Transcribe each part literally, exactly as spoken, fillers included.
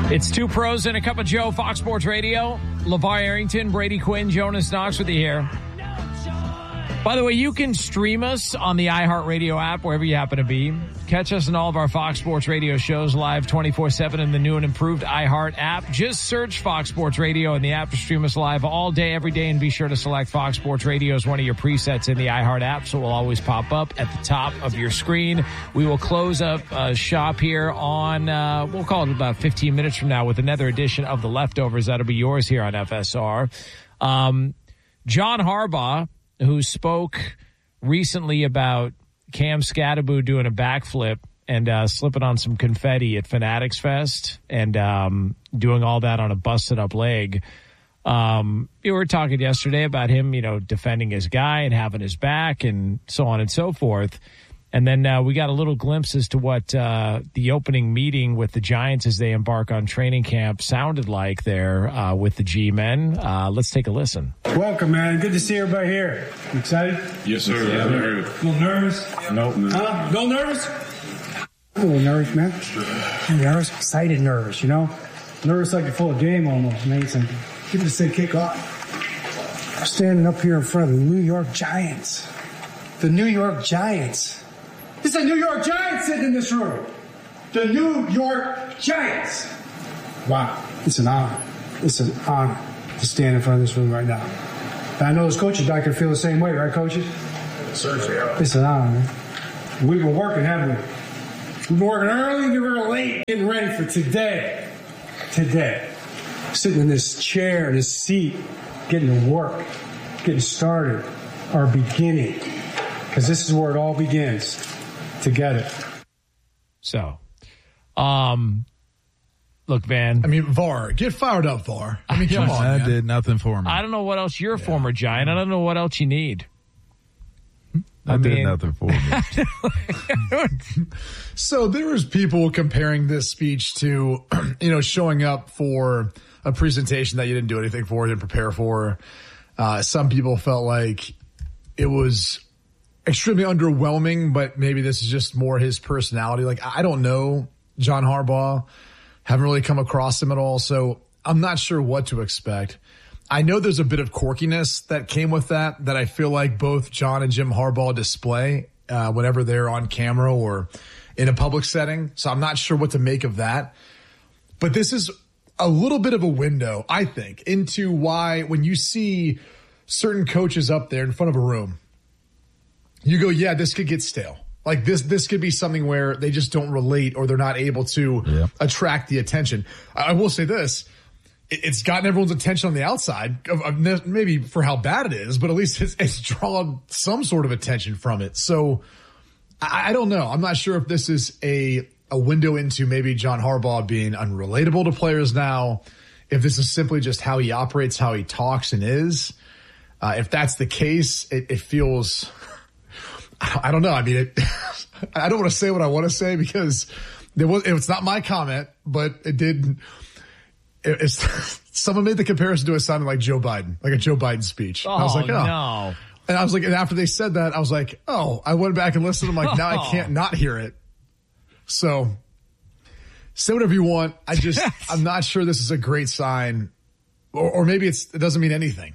It's Two Pros and a Cup of Joe, Fox Sports Radio. LeVar Arrington, Brady Quinn, Jonas Knox with you here. By the way, you can stream us on the iHeartRadio app, wherever you happen to be. Catch us in all of our Fox Sports Radio shows live twenty-four seven in the new and improved iHeart app. Just search Fox Sports Radio in the app to stream us live all day, every day, and be sure to select Fox Sports Radio as one of your presets in the iHeart app, so it will always pop up at the top of your screen. We will close up uh, shop here on, uh, we'll call it about fifteen minutes from now with another edition of The Leftovers. That'll be yours here on F S R. Um, John Harbaugh, who spoke recently about Cam Scatterbo doing a backflip and uh, slipping on some confetti at Fanatics Fest and um, doing all that on a busted-up leg. Um, we were talking yesterday about him, you know, defending his guy and having his back and so on and so forth. And then uh, we got a little glimpse as to what uh, the opening meeting with the Giants as they embark on training camp sounded like there uh, with the G-men. Uh, let's take a listen. Welcome, man. Good to see everybody here. You excited? Yes, sir. Yeah, Yeah, a little nervous? Nope. Huh? A little nervous? I'm a little nervous, man. I'm nervous, excited nervous, you know? Nervous like you're full of game almost, man. It's like, give it a say kick off. I'm standing up here in front of the New York Giants. The New York Giants. It's the New York Giants sitting in this room. The New York Giants. Wow. It's an honor. It's an honor to stand in front of this room right now. And I know those coaches back there feel the same way, right, coaches? Certainly. It's an honor, man. We've been working, haven't we? We've been working early, we were late, getting ready for today. Today. Sitting in this chair, this seat, getting to work, getting started, our beginning. Because this is where it all begins. Together. So, um, look, man. I mean, V A R, get fired up, V A R. I mean, come on, That man. did nothing for me. I don't know what else you're a yeah. former Giant. I don't know what else you need. That I did mean, nothing for me. So there was people comparing this speech to, you know, showing up for a presentation that you didn't do anything for, didn't prepare for. Uh, some people felt like it was extremely underwhelming, but maybe this is just more his personality. Like, I don't know John Harbaugh. Haven't really come across him at all, so I'm not sure what to expect. I know there's a bit of quirkiness that came with that, that I feel like both John and Jim Harbaugh display uh, whenever they're on camera or in a public setting, so I'm not sure what to make of that. But this is a little bit of a window, I think, into why when you see certain coaches up there in front of a room, you go, yeah, this could get stale. Like this, this could be something where they just don't relate or they're not able to yeah. attract the attention. I will say this. It's gotten everyone's attention on the outside, maybe for how bad it is, but at least it's, it's drawn some sort of attention from it. So I, I don't know. I'm not sure if this is a, a window into maybe John Harbaugh being unrelatable to players now, if this is simply just how he operates, how he talks and is. Uh, if that's the case, it, it feels... I don't know. I mean, it, I don't want to say what I want to say because there was, it's not my comment, but it did. It, it's, someone made the comparison to it sounding like Joe Biden, like a Joe Biden speech. Oh, I was like, oh, no. And I was like, and after they said that, I was like, oh, I went back and listened. I'm like, now I can't not hear it. So say whatever you want. I just, I'm not sure this is a great sign, or, or maybe it's, it doesn't mean anything.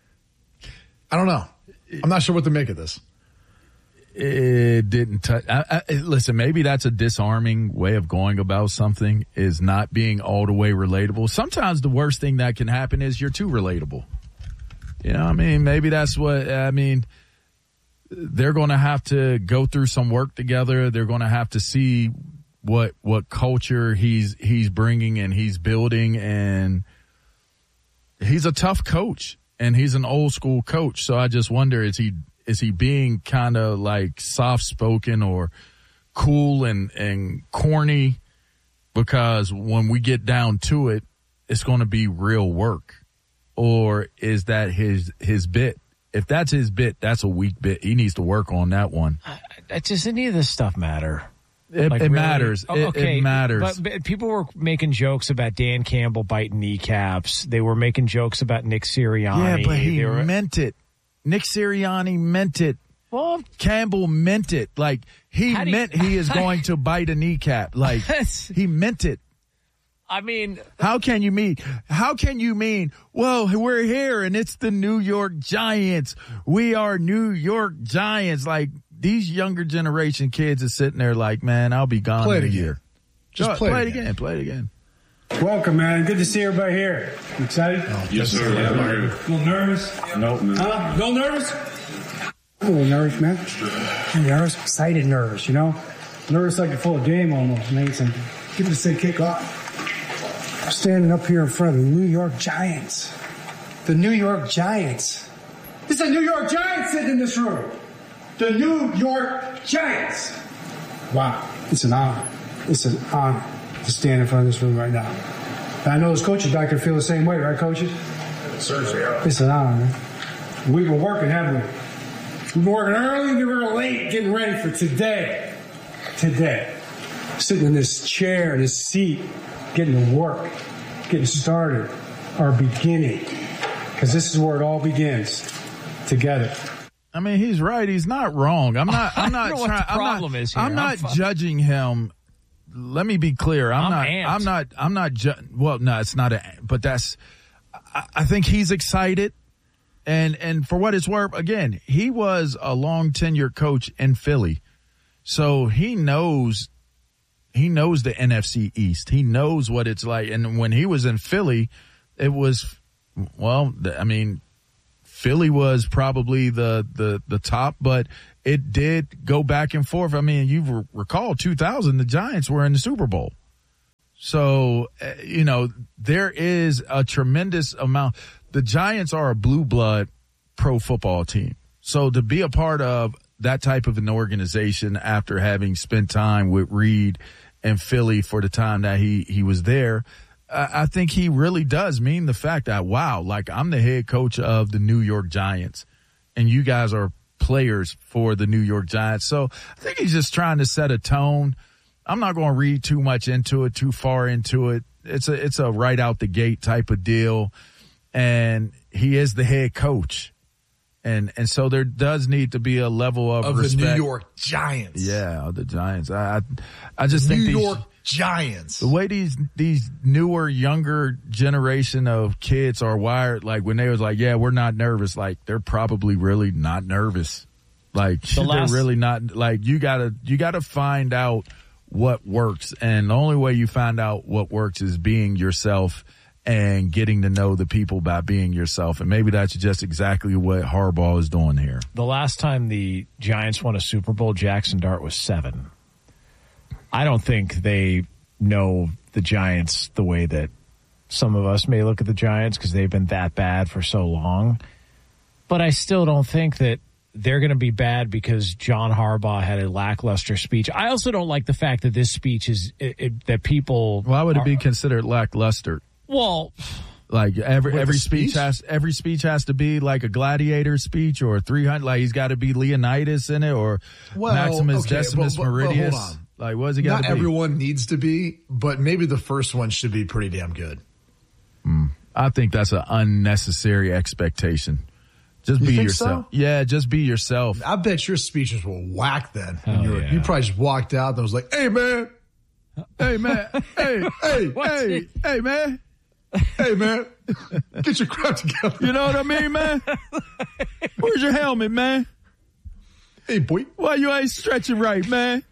I don't know. I'm not sure what to make of this. It didn't touch. I, I, listen, maybe that's a disarming way of going about something, is not being all the way relatable. Sometimes the worst thing that can happen is you're too relatable. You know what I mean? Maybe that's what, I mean, they're going to have to go through some work together. They're going to have to see what, what culture he's, he's bringing and he's building. And he's a tough coach and he's an old school coach. So I just wonder, is he, Is he being kind of like soft-spoken or cool and, and corny? Because when we get down to it, it's going to be real work. Or is that his his bit? If that's his bit, that's a weak bit. He needs to work on that one. Uh, does any of this stuff matter? It, like it really? matters. Oh, it, okay. it matters. But, but people were making jokes about Dan Campbell biting kneecaps. They were making jokes about Nick Sirianni. Yeah, but he were, meant it. Nick Sirianni meant it. Well, Campbell meant it. Like, he meant you, he is going to bite a kneecap. Like, he meant it. I mean, how can you mean, how can you mean, well, we're here and it's the New York Giants. We are New York Giants. Like, these younger generation kids are sitting there like, man, I'll be gone play in it a again. year. Just Go, play, play it it again. again. Play it again. Welcome, man. Good to see everybody here. You excited? Oh, Yes, sir. Yeah, I'm here. A little nervous? Nope. Huh? A little nervous? I'm a little nervous, man. I'm nervous, excited nervous, you know? Nervous like a full game almost, man. So give it a sick kick off. I'm standing up here in front of the New York Giants. The New York Giants. It's a New York Giants sitting in this room. The New York Giants. Wow. It's an honor. It's an honor to stand in front of this room right now. And I know those coaches back there feel the same way, right, coaches? Seriously, yeah. It's an honor, man. We've been working, haven't we? We've been working early, we were late, getting ready for today. Today. Sitting in this chair, this seat, getting to work, getting started, our beginning. Because this is where it all begins. Together. I mean, he's right. He's not wrong. I'm not, I'm I not don't know what trying, the problem I'm not, is here. I'm I'm not fu- judging him. Let me be clear. I'm, I'm not, amped. I'm not, I'm not, ju- well, no, it's not a, but that's, I, I think he's excited. And, and for what it's worth, again, he was a long tenured coach in Philly. So he knows, he knows the N F C East. He knows what it's like. And when he was in Philly, it was, well, I mean, Philly was probably the, the, the top, but it did go back and forth. I mean, you re- recall two thousand, the Giants were in the Super Bowl. So, uh, you know, there is a tremendous amount. The Giants are a blue blood pro football team. So to be a part of that type of an organization after having spent time with Reed and Philly for the time that he, he was there, I think he really does mean the fact that, wow, like I'm the head coach of the New York Giants and you guys are players for the New York Giants. So I think he's just trying to set a tone. I'm not going to read too much into it, too far into it. It's a, it's a right out the gate type of deal. And he is the head coach. And, and so there does need to be a level of, Of respect. the New York Giants. Yeah, of the Giants. I, I, I just New think these, York Giants. the way these these newer, younger generation of kids are wired, like when they was like, yeah, we're not nervous, like they're probably really not nervous. Like The last- they're really not, like you gotta you gotta find out what works. And the only way you find out what works is being yourself and getting to know the people by being yourself. And maybe that's just exactly what Harbaugh is doing here. the last time the Giants won a Super Bowl, Jackson Dart was seven. I don't think they know the Giants the way that some of us may look at the Giants because they've been that bad for so long. But I still don't think that they're going to be bad because John Harbaugh had a lackluster speech. I also don't like the fact that this speech is it, it, that people. Why would it are- be considered lackluster? Well, Like every With every the speech? speech? has every speech has to be like a gladiator speech or three hundred. Like he's got to be Leonidas in it or Well, Maximus okay, Decimus but- but- but hold Meridius. on. Like what does he got Not to be? everyone needs to be, but maybe the first one should be pretty damn good. I think that's an unnecessary expectation. Just You be think yourself. so? Yeah, just be yourself. I bet your speeches were whack then. Hell You, were- yeah. you probably just walked out and was like, hey, man. Hey man, hey, hey, What's hey, it? hey man. Hey, man. Get your crap together. You know what I mean, man? Where's your helmet, man? Hey, boy. Why you ain't stretching right, man?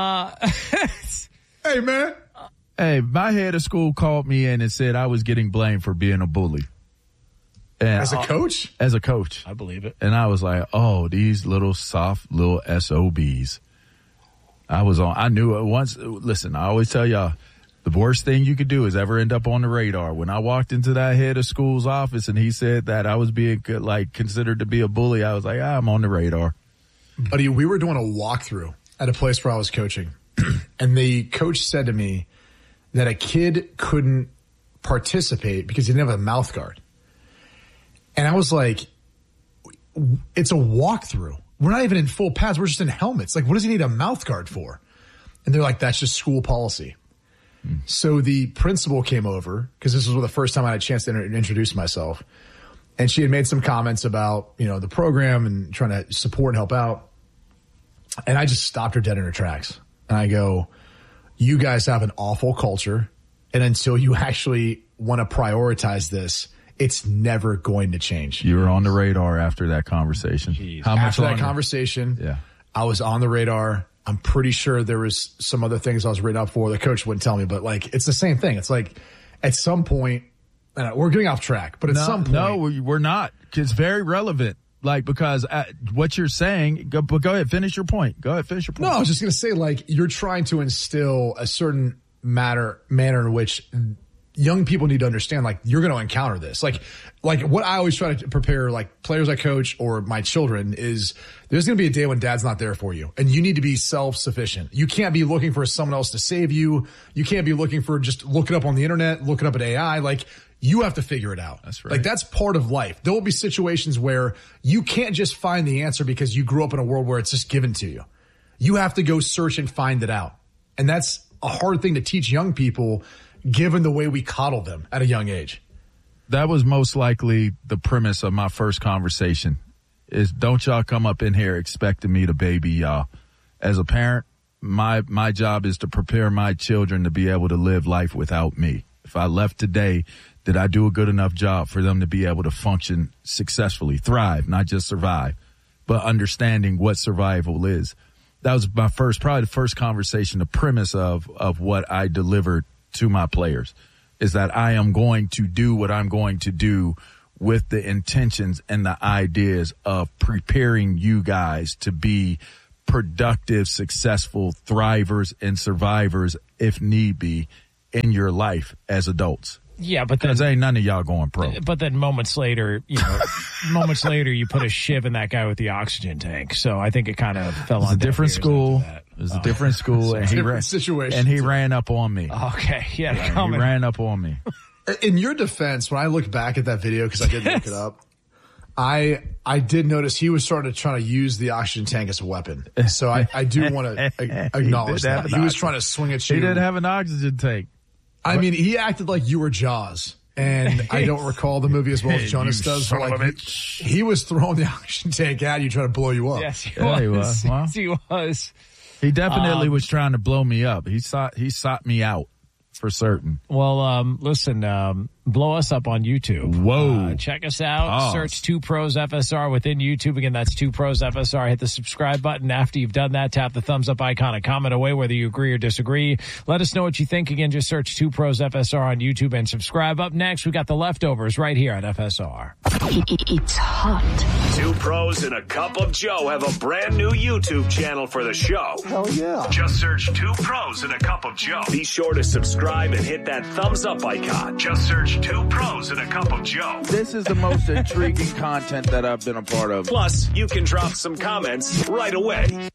Hey, man. Hey, my head of school called me in and said I was getting blamed for being a bully. And As a coach? as a coach. I believe it. And I was like, oh, these little soft little S O Bs. I was on, I knew it once. Listen, I always tell y'all, the worst thing you could do is ever end up on the radar. When I walked into that head of school's office and he said that I was being like considered to be a bully, I was like, ah, I'm on the radar. Buddy, we were doing a walkthrough at a place where I was coaching. And the coach said to me that a kid couldn't participate because he didn't have a mouth guard. And I was like, it's a walkthrough. We're not even in full pads. We're just in helmets. Like, what does he need a mouth guard for? And they're like, that's just school policy. Hmm. So the principal came over because this was the first time I had a chance to inter- introduce myself. And she had made some comments about, you know, the program and trying to support and help out. And I just stopped her dead in her tracks. And I go, you guys have an awful culture and until you actually want to prioritize this, it's never going to change. You were on the radar after that conversation. Jeez. How much After that longer? conversation, Yeah. I was on the radar. I'm pretty sure there was some other things I was written up for. The coach wouldn't tell me, but like, it's the same thing. It's like at some point, uh, we're getting off track, but at No, some point. no, we- we're not. It's very relevant. Like, because uh, what you're saying, go, but go ahead, finish your point. Go ahead, finish your point. No, I was just going to say, like, you're trying to instill a certain matter, manner in which young people need to understand, like, you're going to encounter this. Like, like what I always try to prepare, like, players I coach or my children is there's going to be a day when dad's not there for you and you need to be self-sufficient. You can't be looking for someone else to save you. You can't be looking for just look it up on the internet, look it up at A I. Like, you have to figure it out. That's right. Like, that's part of life. There will be situations where you can't just find the answer because you grew up in a world where it's just given to you. You have to go search and find it out. And that's a hard thing to teach young people given the way we coddle them at a young age. That was most likely the premise of my first conversation is don't y'all come up in here expecting me to baby y'all. As a parent, my, my job is to prepare my children to be able to live life without me. If I left today, did I do a good enough job for them to be able to function successfully, thrive, not just survive, but understanding what survival is? That was my first, probably the first conversation, the premise of, of what I delivered to my players is that I am going to do what I'm going to do with the intentions and the ideas of preparing you guys to be productive, successful thrivers and survivors, if need be, in your life as adults. Yeah, but then, Because ain't none of y'all going pro. but then moments later, you know, moments later, you put a shiv in that guy with the oxygen tank. So I think it kind of fell It was on a different deaf ears school. after that. It was Oh. a different school, and he Different ran, situation, and he too. ran up on me. Okay, yeah, He coming. ran up on me. In your defense, when I look back at that video, because I did look it up, I I did notice he was starting to try to use the oxygen tank as a weapon. So I, I do want to acknowledge did have that. an He was oxygen- trying to swing at you. He didn't have an oxygen tank. I mean, he acted like you were Jaws. And I don't recall the movie as well as Jonas You does. son But of like, a he, he was throwing the oxygen tank at you, trying to blow you up. Yes, he Yeah, was. he was. Well. Yes, he was. He definitely Um, was trying to blow me up. He sought he sought me out for certain. Well, um, listen, um, blow us up on YouTube. Whoa. Uh, check us out. Pause. Search Two Pros F S R within YouTube. Again, that's Two Pros F S R. Hit the subscribe button. After you've done that, tap the thumbs up icon and comment away whether you agree or disagree. Let us know what you think. Again, just search Two Pros F S R on YouTube and subscribe. Up next, we got the leftovers right here on F S R. It's hot. Two Pros and a Cup of Joe have a brand new YouTube channel for the show. Hell yeah. Just search Two Pros and a Cup of Joe. Be sure to subscribe and hit that thumbs up icon. Just search Two Pros and a Cup of Joe. This is the most intriguing content that I've been a part of. Plus, you can drop some comments right away.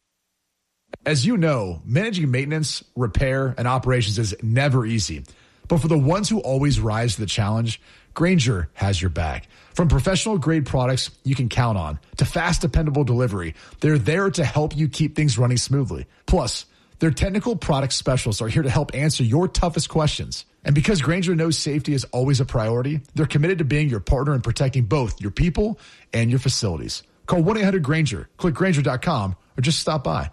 As you know, managing maintenance, repair, and operations is never easy. But for the ones who always rise to the challenge, Grainger has your back. From professional grade products you can count on to fast, dependable delivery, they're there to help you keep things running smoothly. Plus, their technical product specialists are here to help answer your toughest questions. And because Grainger knows safety is always a priority, they're committed to being your partner in protecting both your people and your facilities. Call one eight hundred Grainger, click Grainger dot com, or just stop by.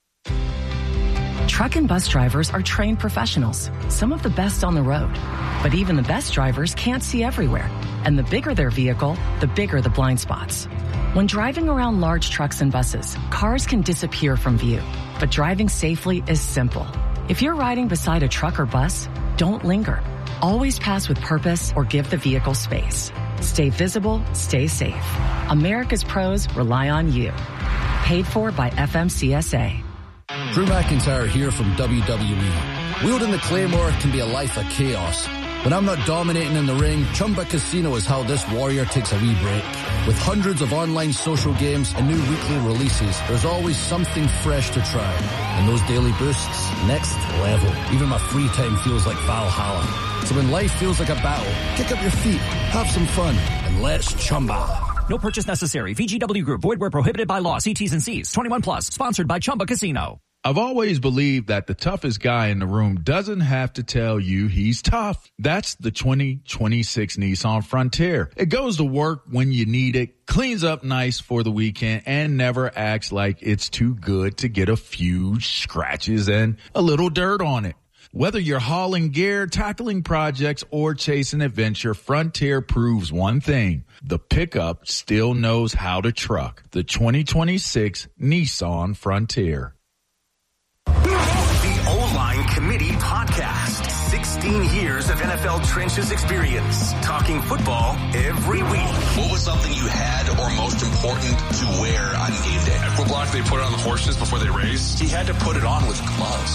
Truck and bus drivers are trained professionals, some of the best on the road. But even the best drivers can't see everywhere. And the bigger their vehicle, the bigger the blind spots. When driving around large trucks and buses, cars can disappear from view. But driving safely is simple. If you're riding beside a truck or bus, don't linger. Always pass with purpose or give the vehicle space. Stay visible, stay safe. America's pros rely on you. Paid for by F M C S A. Drew McIntyre here from W W E. Wielding the Claymore can be a life of chaos. When I'm not dominating in the ring, Chumba Casino is how this warrior takes a wee break. With hundreds of online social games and new weekly releases, there's always something fresh to try. And those daily boosts, next level. Even my free time feels like Valhalla. So when life feels like a battle, kick up your feet, have some fun, and let's Chumba. No purchase necessary. V G W Group. Void where prohibited by law. See T's and C's. twenty-one plus. Sponsored by Chumba Casino. I've always believed that the toughest guy in the room doesn't have to tell you he's tough. That's the twenty twenty-six Nissan Frontier. It goes to work when you need it, cleans up nice for the weekend, and never acts like it's too good to get a few scratches and a little dirt on it. Whether you're hauling gear, tackling projects, or chasing adventure, Frontier proves one thing. The pickup still knows how to truck. The twenty twenty-six Nissan Frontier. The O-Line Committee Podcast. sixteen years of N F L trenches experience. Talking football every week. What was something you had or most important to wear on game day? Equiblock, they put it on the horses before they race. He had to put it on with gloves.